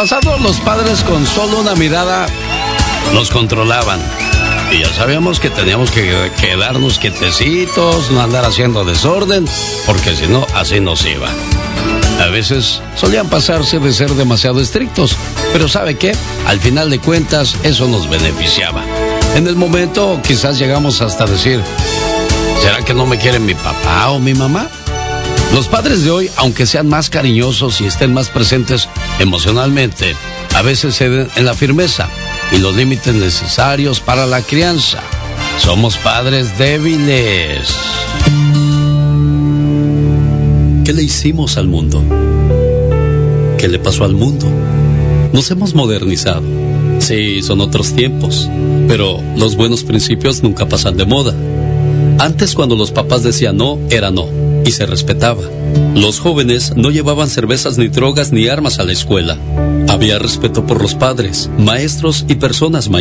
pasado los padres con solo una mirada nos controlaban. Y ya sabíamos que teníamos que quedarnos quietecitos, no andar haciendo desorden, porque si no, así nos iba. A veces solían pasarse de ser demasiado estrictos, pero ¿sabe qué? Al final de cuentas, eso nos beneficiaba. En el momento quizás llegamos hasta decir, ¿será que no me quiere mi papá o mi mamá? Los padres de hoy, aunque sean más cariñosos y estén más presentes emocionalmente, a veces ceden en la firmeza y los límites necesarios para la crianza. Somos padres débiles. ¿Qué le hicimos al mundo? ¿Qué le pasó al mundo? Nos hemos modernizado. Sí, son otros tiempos, pero los buenos principios nunca pasan de moda. Antes, cuando los papás decían no, era no, y se respetaba. Los jóvenes no llevaban cervezas ni drogas ni armas a la escuela. Había respeto por los padres, maestros y personas mayores.